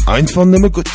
einfach nimmer gut.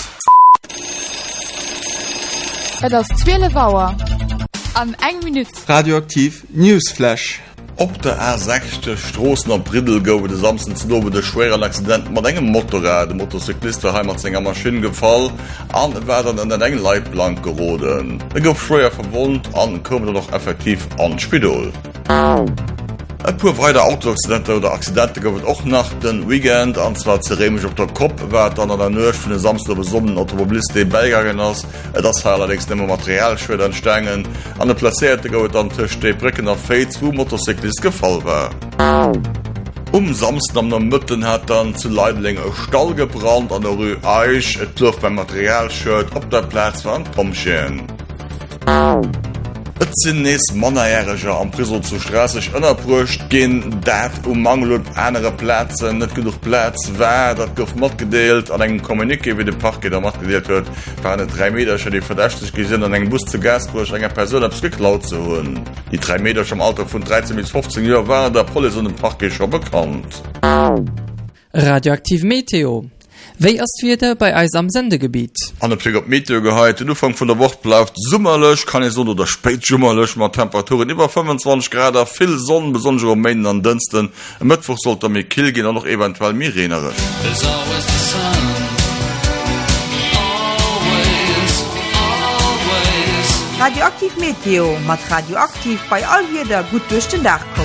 Das 12 Bauer an 1 Minute. Radioaktiv Newsflash. Op der A6. Strossen op Bridel gowe de samsten ze lobe de schwerer Accident mat engem Motorrad de Motorcykliste heimat senger Maschine gefall an werden an den engen Leitplank geroden. Gouf schwer verwundt an komme noch effektiv an Spidol. E puer weiter Autoaccidente oder Accidente gouft och nach den Weekend anzwa zeremisch op der Kopf wat an der Nøch vun den samste besonnen Automobilist de Beigagen ass, das allerdings nemmer Materialschwder entstängen, an de Plaierte gouft an Tech de Brecken a Fates wo Motorcyklist gefall war. Samsten am der Mëtten hat dann zu Leidling e Stall gebrannt an der Rue Eich, et luft beim Materialschild op der Platz war an Pomschen. Et sinn nees Mannerjäger am Prisel zu strassig ënnerbrucht ginn dat Mangel und enere Plätze net genug Platz wär dat gouf mat gedeelt an engen Kommunike wie de Park der mat gedeelt huet waren 3 Metercher die verdächtig gesinn an eng Bus zu Gasbruch enger Person abs geklaut zu hunn. Die 3 Meter am Alter vun 13 bis 15 Joer waren der Poli un dem Parkgecher bekannt. Radioaktiv Meteo. Wéi ass wieder bei Eis am Sendegebiet? An der op Meteo geheit, du fang vun der Woche blaft summerlech, kann ich so oder spät summerlech mat Temperaturen iwwer 25 Grad, viel Sonnen besonders Mäden an Dünsten. Am Mittwoch sollte mir kill gehen, noch eventuell mir renere. Radioaktiv Meteo, mat radioaktiv bei all wieder gut durch den Dach kommen.